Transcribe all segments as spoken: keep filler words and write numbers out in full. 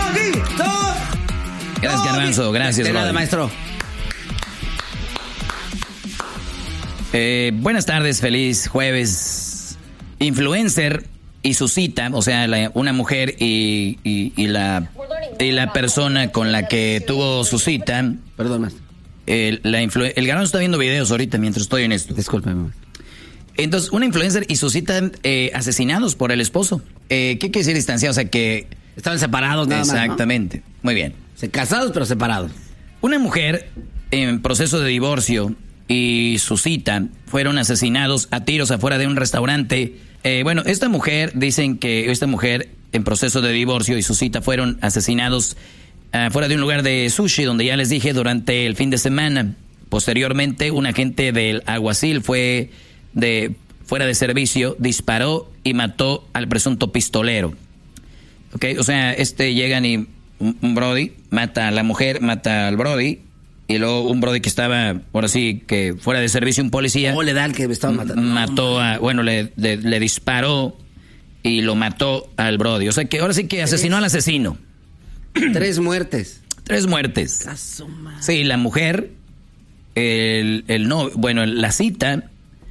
Gracias, Garbanzo. Gracias, de nada, maestro. Eh, buenas tardes, feliz jueves. Influencer y su cita, o sea, la, una mujer y, y, y, la, y la persona con la que tuvo su cita. Perdón, maestro. El, la influ- el Garbanzo está viendo videos ahorita mientras estoy en esto. Discúlpeme. Entonces, una influencer y su cita eh, asesinados por el esposo. Eh, ¿Qué quiere decir distanciado? O sea, que... Estaban separados nada más, ¿no? Exactamente. Muy bien. Se casados, pero separados. Una mujer en proceso de divorcio y su cita fueron asesinados a tiros afuera de un restaurante. Eh, bueno, esta mujer, dicen que esta mujer en proceso de divorcio y su cita fueron asesinados afuera de un lugar de sushi, donde ya les dije, durante el fin de semana. Posteriormente, un agente del alguacil fue de fuera de servicio, disparó y mató al presunto pistolero. Okay, o sea, este llegan y un, un brody mata a la mujer, mata al brody, y luego un brody que estaba, ahora sí, que fuera de servicio, un policía. ¿Cómo le da al que me estaba matando? Mató a, bueno, le, le, le disparó y lo mató al brody. O sea que ahora sí que asesinó al asesino. Tres muertes. Tres muertes. Casoma. Sí, la mujer, el, el no, bueno, la cita,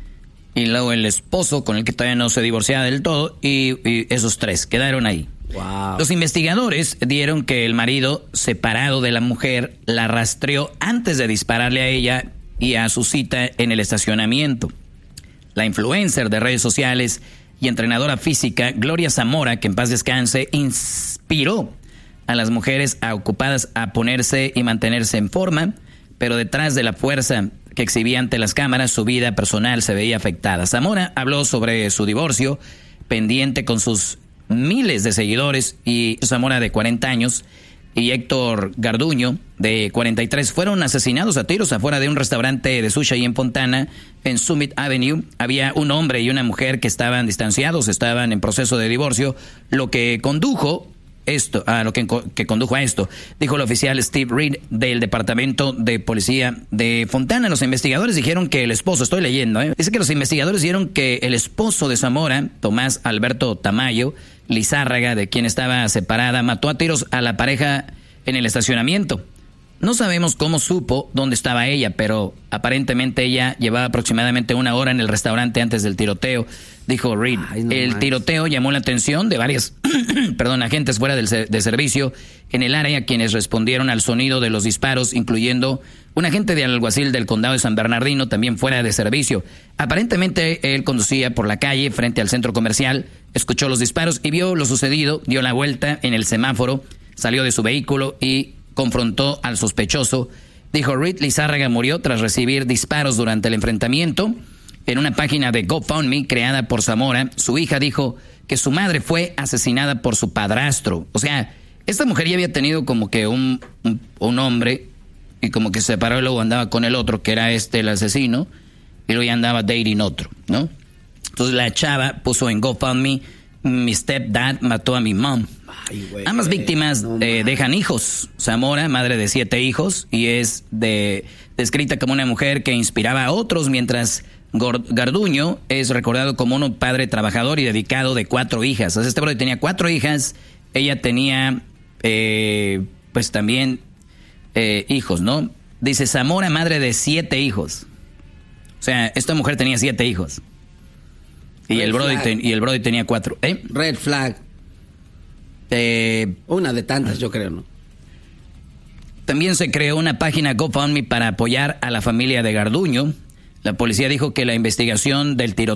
y luego el esposo con el que todavía no se divorciaba del todo, y, y esos tres quedaron ahí. Wow. Los investigadores dieron que el marido, separado de la mujer, la rastreó antes de dispararle a ella y a su cita en el estacionamiento. La influencer de redes sociales y entrenadora física Gloria Zamora, que en paz descanse, inspiró a las mujeres a ocupadas a ponerse y mantenerse en forma, pero detrás de la fuerza que exhibía ante las cámaras, su vida personal se veía afectada. Zamora habló sobre su divorcio, pendiente con sus miles de seguidores, y Zamora, de cuarenta años, y Héctor Garduño, de cuarenta y tres, fueron asesinados a tiros afuera de un restaurante de sushi ahí en Fontana, en Summit Avenue. Había un hombre y una mujer que estaban distanciados, estaban en proceso de divorcio, lo que condujo esto, a lo que, que condujo a esto, dijo el oficial Steve Reed del Departamento de Policía de Fontana. Los investigadores dijeron que el esposo, estoy leyendo, ¿eh? dice que los investigadores dijeron que el esposo de Zamora, Tomás Alberto Tamayo Lizárraga, de quien estaba separada, mató a tiros a la pareja en el estacionamiento. No sabemos cómo supo dónde estaba ella, pero aparentemente ella llevaba aproximadamente una hora en el restaurante antes del tiroteo, dijo Reed. Ay, no el más. tiroteo llamó la atención de varios perdón, agentes fuera del de servicio en el área, quienes respondieron al sonido de los disparos, incluyendo un agente de alguacil del condado de San Bernardino, también fuera de servicio. Aparentemente él conducía por la calle frente al centro comercial, escuchó los disparos y vio lo sucedido, dio la vuelta en el semáforo, salió de su vehículo y confrontó al sospechoso. Dijo Reed, Lizárraga murió tras recibir disparos durante el enfrentamiento. En una página de GoFundMe creada por Zamora, su hija dijo que su madre fue asesinada por su padrastro. O sea, esta mujer ya había tenido como que un, un, un hombre, y como que se separó y luego andaba con el otro, que era este el asesino, y luego ya andaba dating otro, ¿no? Entonces la chava puso en GoFundMe, mi stepdad mató a mi mom. Ay, güey, Ambas víctimas no, eh, dejan hijos. Zamora, madre de siete hijos, y es de, descrita como una mujer que inspiraba a otros, mientras Garduño es recordado como un padre trabajador y dedicado de cuatro hijas. O sea, este brother tenía cuatro hijas, ella tenía eh, pues también eh, hijos, ¿no? Dice Zamora, madre de siete hijos. O sea, esta mujer tenía siete hijos. Y el, brody ten, y el Brody tenía cuatro. ¿Eh? Red flag. Eh, una de tantas, yo creo, ¿no? También se creó una página GoFundMe para apoyar a la familia de Garduño. La policía dijo que la investigación del tiroteo